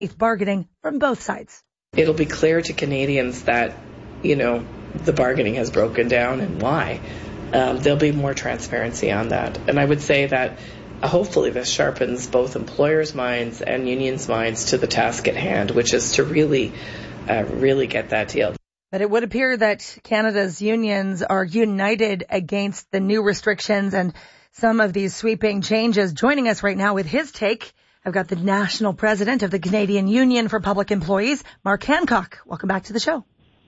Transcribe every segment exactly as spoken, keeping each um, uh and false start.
bargaining from both sides. It'll be clear to Canadians that, you know, the bargaining has broken down and why. Um, there'll be more transparency on that. And I would say that uh, hopefully this sharpens both employers' minds and unions' minds to the task at hand, which is to really, uh, really get that deal. But it would appear that Canada's unions are united against the new restrictions and some of these sweeping changes. Joining us right now with his take, I've got the national president of the Canadian Union for Public Employees, Mark Hancock. Welcome back to the show.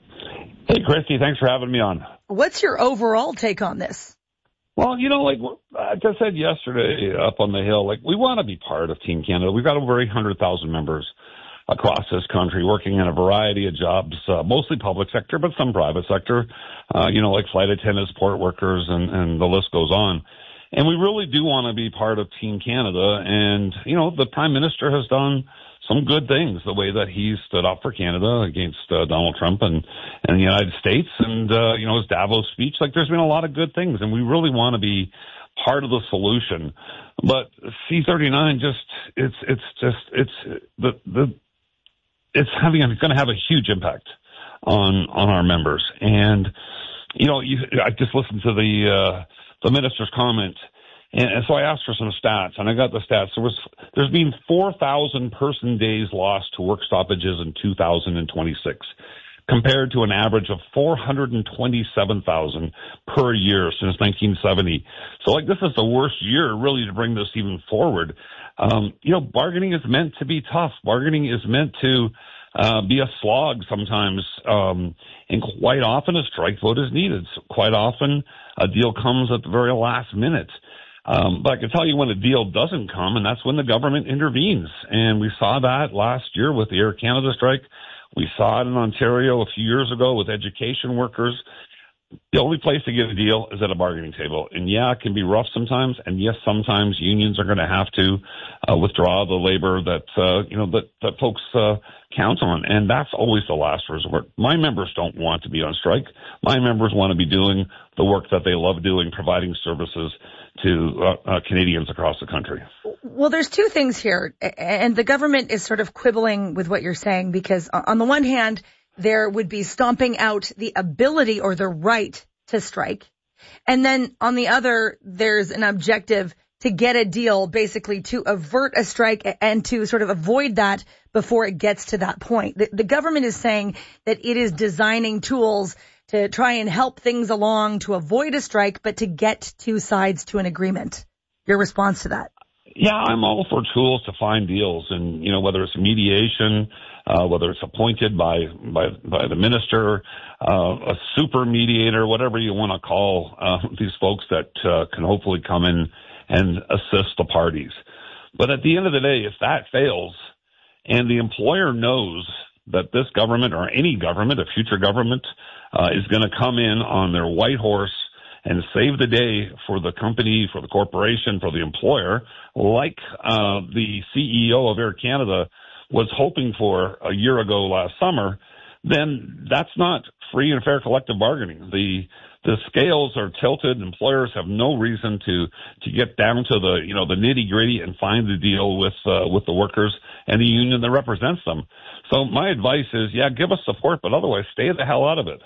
Hey, Christy, thanks for having me on. What's your overall take on this? Well, you know, like, like I said yesterday up on the Hill, like, we want to be part of Team Canada. We've got over eight hundred thousand members across this country working in a variety of jobs, uh, mostly public sector, but some private sector, uh, you know, like flight attendants, port workers, and, and the list goes on. And we really do want to be part of Team Canada. And, you know, the Prime Minister has done some good things, the way that he stood up for Canada against uh, Donald Trump and, and the United States. And, uh, you know, his Davos speech, like, there's been a lot of good things. And we really want to be part of the solution. But C thirty-nine just, it's, it's just, it's the, the, it's having, it's going to have a huge impact on, on our members. And, you know, you, I just listened to the, uh, the minister's comment, and, and so I asked for some stats, and I got the stats. There was, there's been four thousand person days lost to work stoppages in two thousand twenty-six, compared to an average of four hundred twenty-seven thousand per year since nineteen seventy. So, like, this is the worst year, really, to bring this even forward. Um, you know, bargaining is meant to be tough. Bargaining is meant to Uh, be a slog sometimes, um, and quite often a strike vote is needed. So quite often a deal comes at the very last minute. Um, but I can tell you when a deal doesn't come, and that's when the government intervenes. And we saw that last year with the Air Canada strike. We saw it in Ontario a few years ago with education workers. The only place to get a deal is at a bargaining table. And yeah, it can be rough sometimes. And yes, sometimes unions are going to have to uh, withdraw the labor that, uh, you know, that, that folks uh, count on. And that's always the last resort. My members don't want to be on strike. My members want to be doing the work that they love doing, providing services to uh, uh, Canadians across the country. Well, there's two things here. And the government is sort of quibbling with what you're saying, because on the one hand, there would be stomping out the ability or the right to strike. And then on the other, there's an objective to get a deal, basically to avert a strike and to sort of avoid that before it gets to that point. The, the government is saying that it is designing tools to try and help things along to avoid a strike, but to get two sides to an agreement. Your response to that? Yeah, I'm all for tools to find deals, and, you know, whether it's mediation, uh, whether it's appointed by, by, by the minister, uh, a super mediator, whatever you want to call, uh, these folks that, uh, can hopefully come in and assist the parties. But at the end of the day, if that fails and the employer knows that this government or any government, a future government, uh, is going to come in on their white horse and save the day for the company, for the corporation, for the employer, like uh the C E O of Air Canada was hoping for a year ago last summer, then that's not free and fair collective bargaining. The the scales are tilted. Employers have no reason to to get down to the, you know, the nitty-gritty and find the deal with uh, with the workers and the union that represents them. So my advice is, yeah, give us support, but otherwise stay the hell out of it.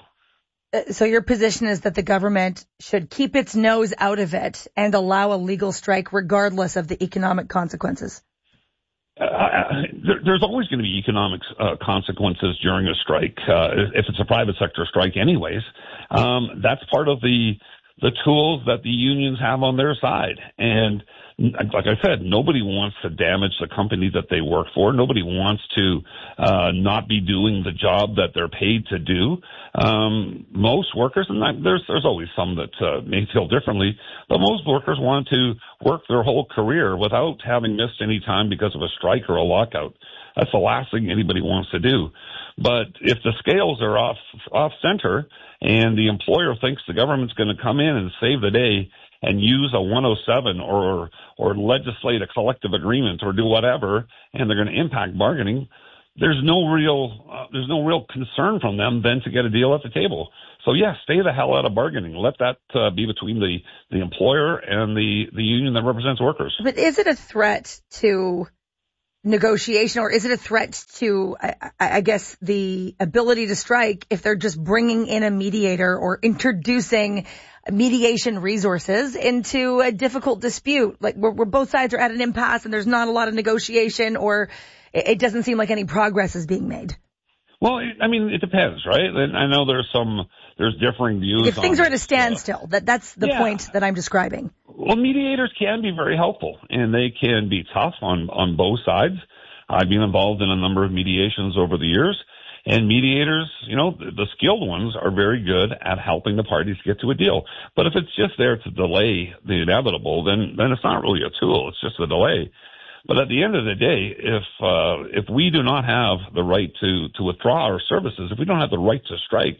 So your position is that the government should keep its nose out of it and allow a legal strike regardless of the economic consequences? Uh, there, there's always going to be economic uh, consequences during a strike, uh, if it's a private sector strike anyways. Um, that's part of the the tools that the unions have on their side. And like I said, nobody wants to damage the company that they work for. Nobody wants to uh, not be doing the job that they're paid to do. Um, most workers, and there's there's always some that uh, may feel differently, but most workers want to work their whole career without having missed any time because of a strike or a lockout. That's the last thing anybody wants to do. But if the scales are off off center and the employer thinks the government's going to come in and save the day and use a one oh seven or or legislate a collective agreement or do whatever, and they're going to impact bargaining, there's no real uh, there's no real concern from them then to get a deal at the table. So yeah, stay the hell out of bargaining. Let that uh, be between the the employer and the the union that represents workers. But is it a threat to negotiation, or is it a threat to, I, I guess, the ability to strike if they're just bringing in a mediator or introducing mediation resources into a difficult dispute, like where, where both sides are at an impasse and there's not a lot of negotiation, or it, it doesn't seem like any progress is being made? Well, I mean, it depends, right? And I know there's some, there's differing views. If things on are at a standstill, uh, that that's the yeah. point that I'm describing. Well, mediators can be very helpful, and they can be tough on, on both sides. I've been involved in a number of mediations over the years, and mediators, you know, the, the skilled ones are very good at helping the parties get to a deal. But if it's just there to delay the inevitable, then, then it's not really a tool. It's just a delay. But at the end of the day, if uh, if we do not have the right to, to withdraw our services, if we don't have the right to strike,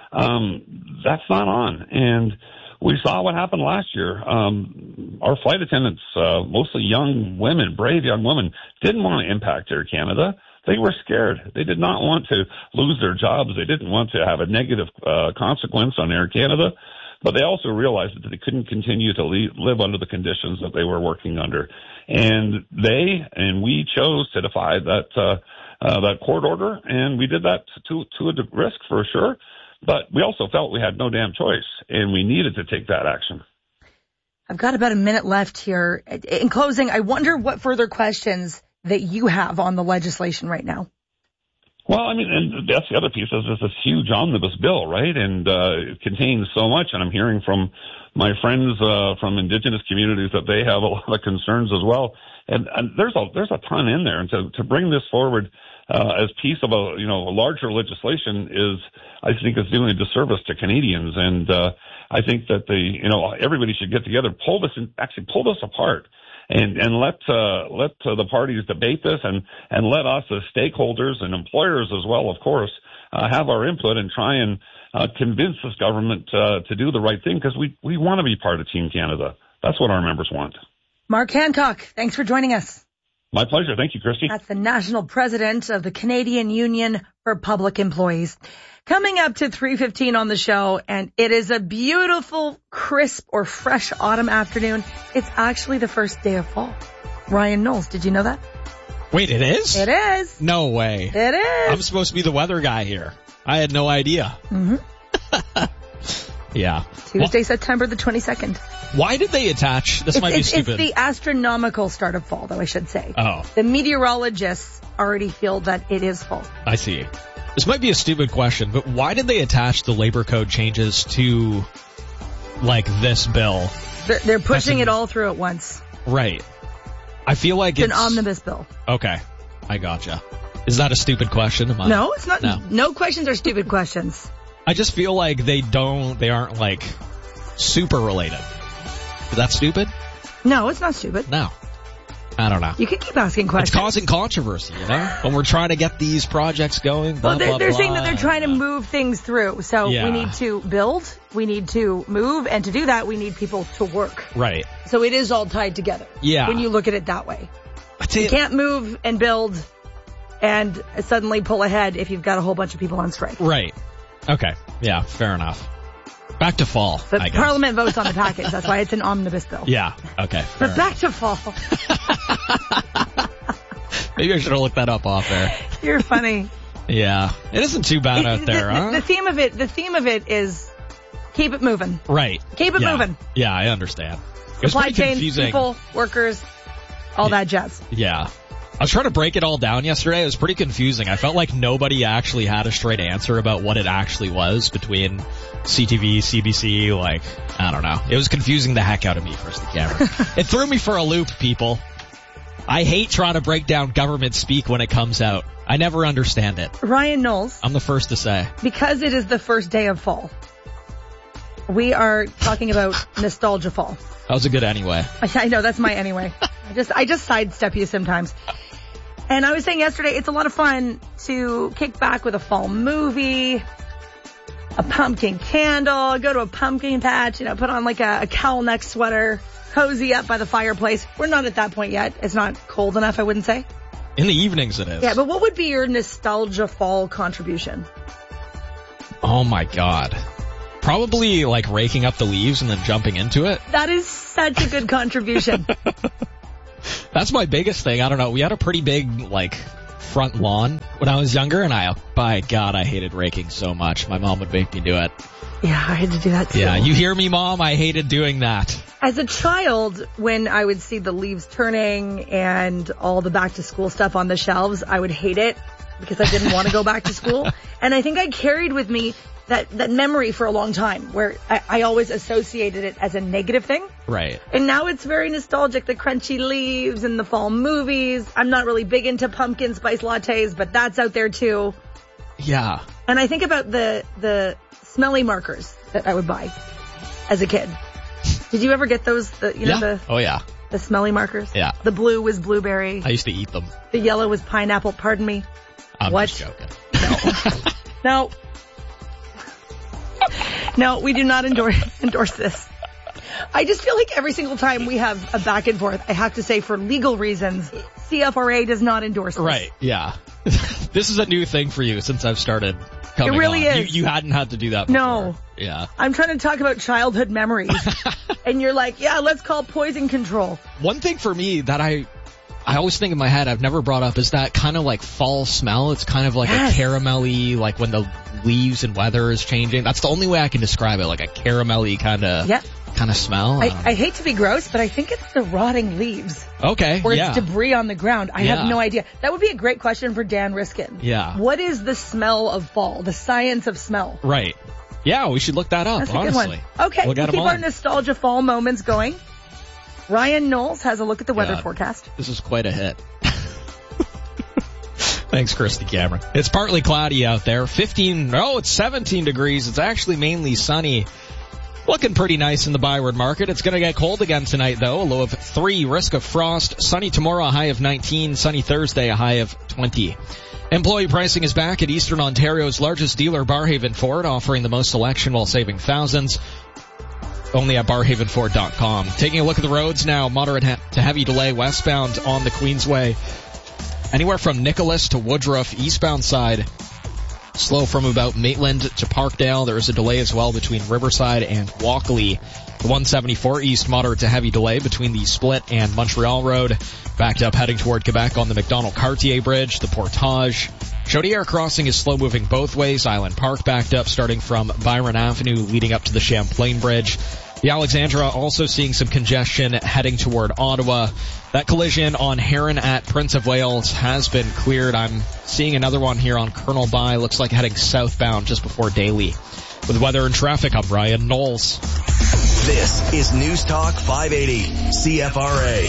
um, that's not on. And we saw what happened last year. Um, our flight attendants, uh, mostly young women, brave young women, didn't want to impact Air Canada. They were scared. They did not want to lose their jobs. They didn't want to have a negative uh, consequence on Air Canada. But they also realized that they couldn't continue to leave, live under the conditions that they were working under. And they and we chose to defy that uh, uh, that court order, and we did that to, to a risk for sure. But we also felt we had no damn choice, and we needed to take that action. I've got about a minute left here. In closing, I wonder what further questions that you have on the legislation right now. Well, I mean, and that's the other piece is this huge omnibus bill, right? And uh, it contains so much, and I'm hearing from my friends uh, from Indigenous communities that they have a lot of concerns as well. And, and there's a there's a ton in there, and to to bring this forward uh, as piece of a you know a larger legislation is, I think, is doing a disservice to Canadians. And uh, I think that the you know everybody should get together, pull this, and actually pull this apart. And, and let, uh, let uh, the parties debate this, and, and let us as stakeholders and employers as well, of course, uh, have our input and try and, uh, convince this government, uh, to do the right thing, because we, we want to be part of Team Canada. That's what our members want. Mark Hancock, thanks for joining us. My pleasure. Thank you, Christy. That's the national president of the Canadian Union for Public Employees. Coming up to three fifteen on the show, and it is a beautiful, crisp, or fresh autumn afternoon. It's actually the first day of fall. Ryan Knowles, did you know that? Wait, it is? It is. No way. It is. I'm supposed to be the weather guy here. I had no idea. Mm-hmm. Yeah. Tuesday, well, September the twenty-second. Why did they attach, this it's, might be it's, stupid. It's the astronomical start of fall, though, I should say. Oh. The meteorologists already feel that it is fall. I see. This might be a stupid question, but why did they attach the labor code changes to, like, this bill? They're, they're pushing an, it all through at once. Right. I feel like it's... it's... an omnibus bill. Okay. I gotcha. Is that a stupid question? Am I... No, it's not. No. No questions are stupid questions. I just feel like they don't, they aren't, like, super related. Is that stupid? No, it's not stupid. No. I don't know. You can keep asking questions. It's causing controversy, you know? When we're trying to get these projects going, blah, well, they're, blah, they're blah. saying that they're trying to move things through. So yeah. we need to build, we need to move, and to do that, we need people to work. Right. So it is all tied together. Yeah. When you look at it that way. You, you can't move and build and suddenly pull ahead if you've got a whole bunch of people on strike. Right. Okay. Yeah, fair enough. Back to fall, But I guess. Parliament votes on the package. That's why it's an omnibus bill. Yeah. Okay. But back to fall. Maybe I should have looked that up off there. You're funny. Yeah. It isn't too bad out there, the, huh? The theme of it, the theme of it is keep it moving. Right. Keep it yeah. moving. Yeah, I understand. Supply chain, people, workers, all that jazz. Yeah. I was trying to break it all down yesterday. It was pretty confusing. I felt like nobody actually had a straight answer about what it actually was between C T V, C B C, like, I don't know. It was confusing the heck out of me first the camera. It threw me for a loop, people. I hate trying to break down government speak when it comes out. I never understand it. Ryan Knowles. I'm the first to say. Because it is the first day of fall, we are talking about nostalgia fall. That was a good anyway. I know, that's my anyway. I just, I just sidestep you sometimes. And I was saying yesterday, it's a lot of fun to kick back with a fall movie, a pumpkin candle, go to a pumpkin patch, you know, put on like a, a cowl neck sweater, cozy up by the fireplace. We're not at that point yet. It's not cold enough, I wouldn't say. In the evenings it is. Yeah, but what would be your nostalgia fall contribution? Oh my God. Probably like raking up the leaves and then jumping into it. That is such a good contribution. That's my biggest thing. I don't know. We had a pretty big, like, front lawn when I was younger, and I, by God, I hated raking so much. My mom would make me do it. Yeah, I had to do that too. Yeah, you hear me, Mom? I hated doing that. As a child, when I would see the leaves turning and all the back to school stuff on the shelves, I would hate it because I didn't want to go back to school. And I think I carried with me that, that memory for a long time where I, I always associated it as a negative thing. Right. And now it's very nostalgic, the crunchy leaves and the fall movies. I'm not really big into pumpkin spice lattes, but that's out there too. Yeah. And I think about the the smelly markers that I would buy as a kid. Did you ever get those? The, you know, yeah. the, oh, yeah. The smelly markers? Yeah. The blue was blueberry. I used to eat them. The yellow was pineapple. Pardon me. I'm what? just joking. No. No. No, we do not endorse, endorse this. I just feel like every single time we have a back and forth, I have to say for legal reasons, C F R A does not endorse this. Right, yeah. This is a new thing for you since I've started coming It really on. is. You, you hadn't had to do that before. No. Yeah. I'm trying to talk about childhood memories. And you're like, yeah, let's call poison control. One thing for me that I I always think in my head I've never brought up is that kind of like fall smell. It's kind of like yes. a caramelly, like when the leaves and weather is changing. That's the only way I can describe it, like a caramelly kind of yep. kind of smell. I, I, I hate to be gross, but I think it's the rotting leaves. Okay, Or yeah. it's debris on the ground. I yeah. have no idea. That would be a great question for Dan Riskin. Yeah. What is the smell of fall? The science of smell. Right. Yeah, we should look that up, That's a honestly. good one. Okay, we'll, we'll keep on. our nostalgia fall moments going. Ryan Knowles has a look at the weather God, forecast. This is quite a hit. Thanks, Christy Cameron. It's partly cloudy out there. fifteen, oh, it's seventeen degrees. It's actually mainly sunny. Looking pretty nice in the Byward market. It's going to get cold again tonight, though. A low of three, risk of frost. Sunny tomorrow, a high of nineteen. Sunny Thursday, a high of twenty. Employee pricing is back at Eastern Ontario's largest dealer, Barhaven Ford, offering the most selection while saving thousands. Only at barhaven ford dot com. Taking a look at the roads now. Moderate to heavy delay westbound on the Queensway. Anywhere from Nicholas to Woodruff, eastbound side. Slow from about Maitland to Parkdale. There is a delay as well between Riverside and Walkley. The one seventy-four east, moderate to heavy delay between the Split and Montreal Road. Backed up heading toward Quebec on the McDonald-Cartier Bridge, the Portage. Chaudière Crossing is slow moving both ways. Island Park backed up starting from Byron Avenue leading up to the Champlain Bridge. The Alexandra also seeing some congestion heading toward Ottawa. That collision on Heron at Prince of Wales has been cleared. I'm seeing another one here on Colonel By. Looks like heading southbound just before Daly. With weather and traffic, I'm Ryan Knowles. This is News Talk five eighty C F R A.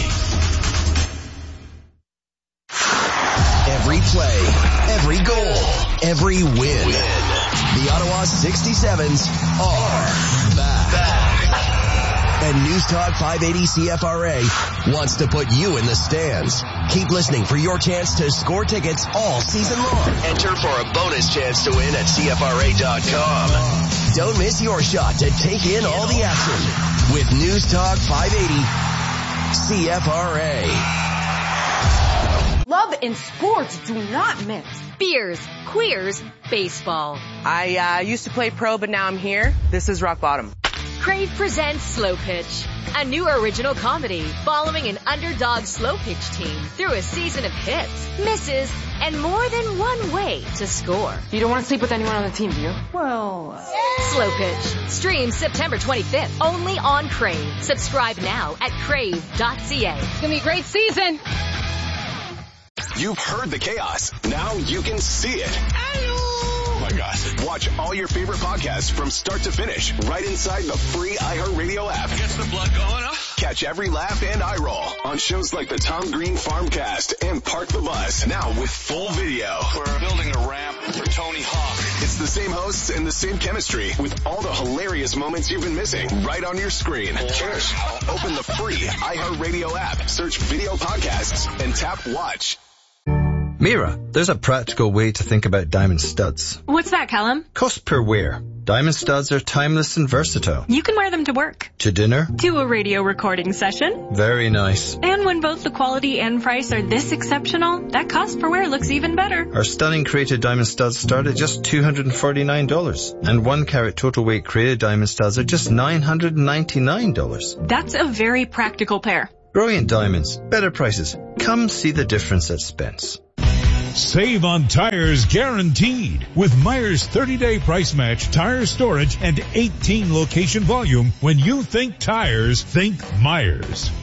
Every play, every goal, every win. The Ottawa sixty-sevens are back. back. And News Talk five eighty C F R A wants to put you in the stands. Keep listening for your chance to score tickets all season long. Enter for a bonus chance to win at C F R A dot com. Don't miss your shot to take in all the action with News Talk five eighty C F R A. Love and sports do not mix. Beers, queers, baseball. I uh, used to play pro, but now I'm here. This is rock bottom. Crave presents Slow Pitch, a new original comedy following an underdog slow pitch team through a season of hits, misses, and more than one way to score. You don't want to sleep with anyone on the team, do you? Well, Slow Pitch. Stream September twenty-fifth only on Crave. Subscribe now at crave dot c a. It's going to be a great season. You've heard the chaos. Now you can see it. Oh my gosh. Watch all your favorite podcasts from start to finish right inside the free iHeartRadio app. Gets the blood going, huh? Catch every laugh and eye roll on shows like the Tom Green Farmcast and Park the Bus. Now with full video. We're building a ramp for Tony Hawk. It's the same hosts and the same chemistry with all the hilarious moments you've been missing right on your screen. Cheers. Open the free iHeartRadio app, search video podcasts, and tap watch. Mira, there's a practical way to think about diamond studs. What's that, Callum? Cost per wear. Diamond studs are timeless and versatile. You can wear them to work. To dinner. To a radio recording session. Very nice. And when both the quality and price are this exceptional, that cost per wear looks even better. Our stunning crated diamond studs start at just two hundred forty-nine dollars. And one carat total weight crated diamond studs are just nine hundred ninety-nine dollars. That's a very practical pair. Brilliant diamonds, better prices. Come see the difference at Spence. Save on tires guaranteed with Myers thirty-day price match tire storage and eighteen location volume. When you think tires, think Myers.